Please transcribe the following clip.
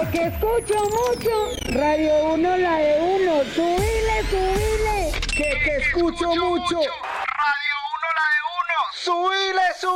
Que escucho mucho, Radio 1, la de uno, subile, subile. Que escucho mucho, Radio 1, la de uno, subile, subile.